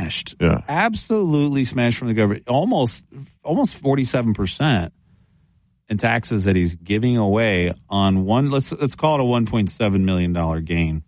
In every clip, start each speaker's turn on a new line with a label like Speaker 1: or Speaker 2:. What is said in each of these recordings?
Speaker 1: smashed.
Speaker 2: Yeah.
Speaker 1: Absolutely smashed from the government. Almost 47% in taxes that he's giving away on one. Let's call it a $1.7 million gain.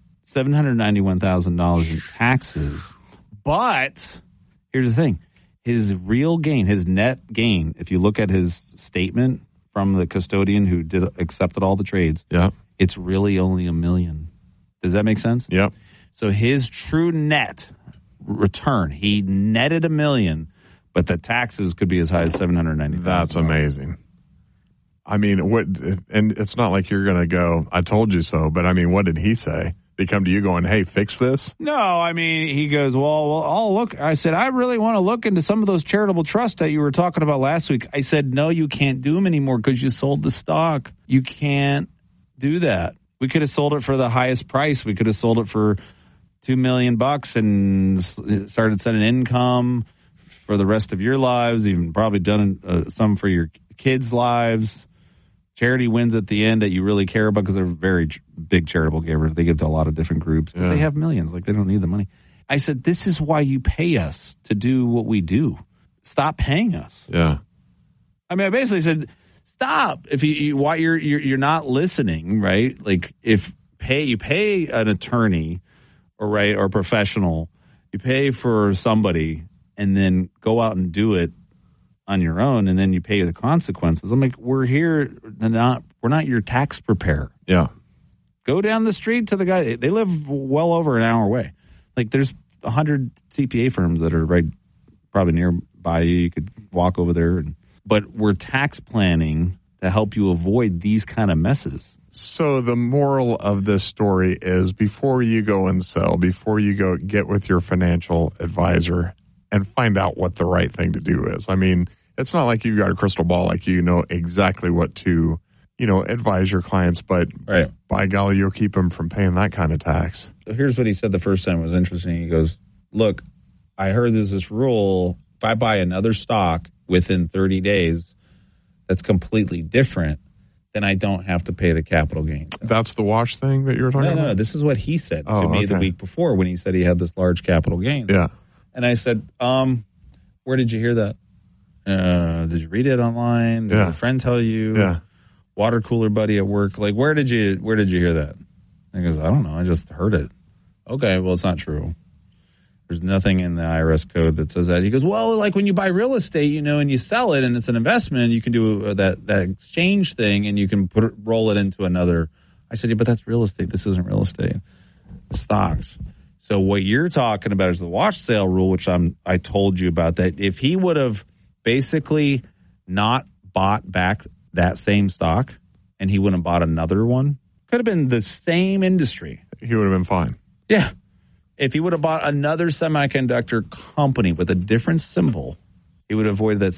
Speaker 1: $791,000 in taxes. But here's the thing. His real gain, his net gain, if you look at his statement from the custodian who accepted all the trades, it's really only $1 million. Does that make sense?
Speaker 2: Yep.
Speaker 1: So his true net return, he netted $1 million, but the taxes could be as high as $790,000.
Speaker 2: That's amazing. I mean, what? And it's not like you're going to go, I told you so, but I mean, what did he say? They come to you going, hey, fix this?
Speaker 1: No, I mean, he goes, well, I'll look. I said, I really want to look into some of those charitable trusts that you were talking about last week. I said, no, you can't do them anymore because you sold the stock. You can't do that. We could have sold it for the highest price. We could have sold it for $2 million and started sending income for the rest of your lives, even probably done some for your kids' lives. Charity wins at the end that you really care about because they're very big charitable givers. They give to a lot of different groups. But they have millions. Like, they don't need the money. I said, this is why you pay us to do what we do. Stop paying us.
Speaker 2: Yeah.
Speaker 1: I mean, I basically said, stop. If you're not listening, right? Like, you pay an attorney or a professional, you pay for somebody and then go out and do it on your own, and then you pay the consequences. I'm like, we're not your tax preparer.
Speaker 2: Yeah.
Speaker 1: Go down the street to the guy. They live well over an hour away. Like, there's 100 CPA firms that are probably nearby you. You could walk over there. But we're tax planning to help you avoid these kind of messes.
Speaker 2: So the moral of this story is, before you go and sell, before you go get with your financial advisor and find out what the right thing to do is. I mean, it's not like you've got a crystal ball, like you know exactly what to, advise your clients, but by golly, you'll keep them from paying that kind of tax.
Speaker 1: So here's what he said the first time. It was interesting. He goes, look, I heard there's this rule. If I buy another stock within 30 days that's completely different, then I don't have to pay the capital gain.
Speaker 2: That's the wash thing that you were talking about?
Speaker 1: No, this is what he said to me the week before when he said he had this large capital gain.
Speaker 2: Yeah.
Speaker 1: And I said, where did you hear that? Did you read it online? Did a friend tell you?
Speaker 2: Yeah.
Speaker 1: Water cooler buddy at work? Like, where did you hear that? And he goes, I don't know. I just heard it. Okay, well, it's not true. There's nothing in the IRS code that says that. He goes, well, like when you buy real estate, and you sell it and it's an investment, you can do that exchange thing and you can roll it into another. I said, yeah, but that's real estate. This isn't real estate. It's stocks. So what you're talking about is the wash sale rule, which I told you about, that if he would have basically not bought back that same stock and he wouldn't have bought another one, could have been the same industry.
Speaker 2: He would have been fine.
Speaker 1: Yeah. If he would have bought another semiconductor company with a different symbol, he would have avoided that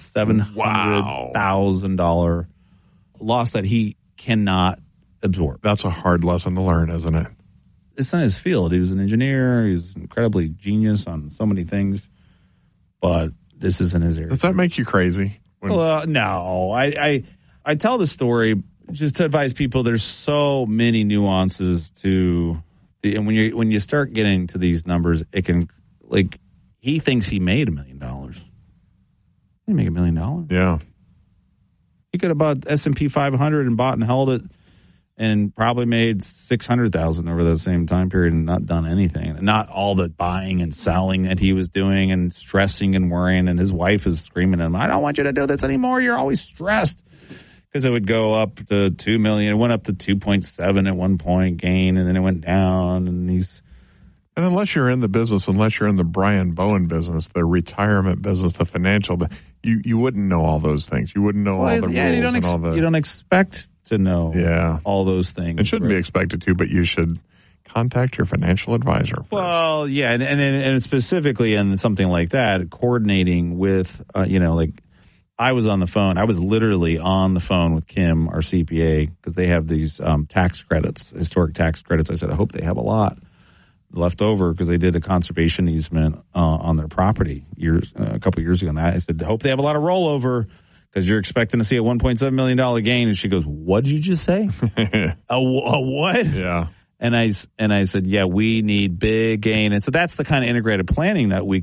Speaker 1: $700,000 loss that he cannot absorb.
Speaker 2: That's a hard lesson to learn, isn't it?
Speaker 1: It's not his field. He was an engineer. He was incredibly genius on so many things, but this isn't his area.
Speaker 2: Does that make you crazy?
Speaker 1: No. I tell the story just to advise people. There's so many nuances to and when you start getting to these numbers, it can, like, he thinks he made $1 million. He didn't make $1 million.
Speaker 2: Yeah.
Speaker 1: He could have bought S&P 500 and bought and held it and probably made $600,000 over that same time period and not done anything. Not all the buying and selling that he was doing and stressing and worrying. And his wife is screaming at him, I don't want you to do this anymore. You're always stressed. Because it would go up to $2 million. It went up to 2.7 at one point gain, and then it went down. And
Speaker 2: unless you're in the business, unless you're in the Brian Bowen business, the retirement business, the financial, you wouldn't know all those things. You wouldn't know all the rules and all the.
Speaker 1: You don't expect to know all those things.
Speaker 2: It shouldn't be expected to, but you should contact your financial advisor first.
Speaker 1: Well, yeah, and specifically in something like that, coordinating with, I was on the phone. I was literally on the phone with Kim, our CPA, because they have these tax credits, historic tax credits. I said, I hope they have a lot left over because they did a conservation easement on their property a couple of years ago. And I said, I hope they have a lot of rollover because you're expecting to see a $1.7 million gain. And she goes, what did you just say? a what?
Speaker 2: Yeah.
Speaker 1: And I said, yeah, we need big gain. And so that's the kind of integrated planning that we